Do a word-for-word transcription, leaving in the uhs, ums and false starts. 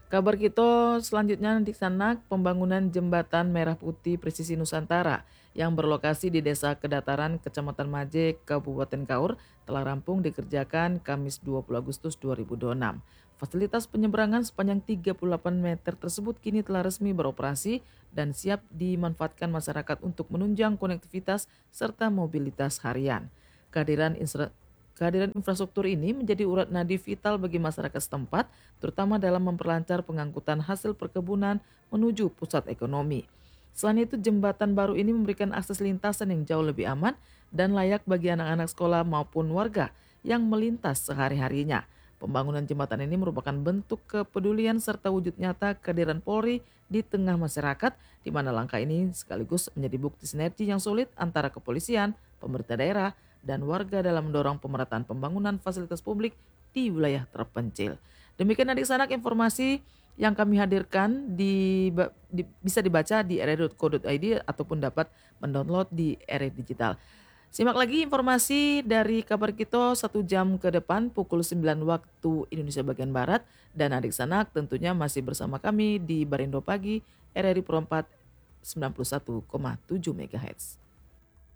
Kabar kita selanjutnya di sana pembangunan jembatan Merah Putih Presisi Nusantara yang berlokasi di Desa Kedataran, Kecamatan Maje, Kabupaten Kaur telah rampung dikerjakan Kamis dua puluh Agustus dua ribu dua puluh enam. Fasilitas penyeberangan sepanjang tiga puluh delapan meter tersebut kini telah resmi beroperasi dan siap dimanfaatkan masyarakat untuk menunjang konektivitas serta mobilitas harian. Kehadiran instra- Kehadiran infrastruktur ini menjadi urat nadi vital bagi masyarakat setempat, terutama dalam memperlancar pengangkutan hasil perkebunan menuju pusat ekonomi. Selain itu, jembatan baru ini memberikan akses lintasan yang jauh lebih aman dan layak bagi anak-anak sekolah maupun warga yang melintas sehari-harinya. Pembangunan jembatan ini merupakan bentuk kepedulian serta wujud nyata kehadiran Polri di tengah masyarakat, di mana langkah ini sekaligus menjadi bukti sinergi yang sulit antara kepolisian, pemerintah daerah, dan warga dalam mendorong pemerataan pembangunan fasilitas publik di wilayah terpencil. Demikian adik sanak informasi yang kami hadirkan di, di- bisa dibaca di r r titik co titik i d ataupun dapat mendownload di R R Digital. Simak lagi informasi dari kabar kita satu jam ke depan pukul sembilan waktu Indonesia bagian Barat, dan adik sanak tentunya masih bersama kami di Barindo Pagi R R I Pro empat sembilan puluh satu koma tujuh MHz.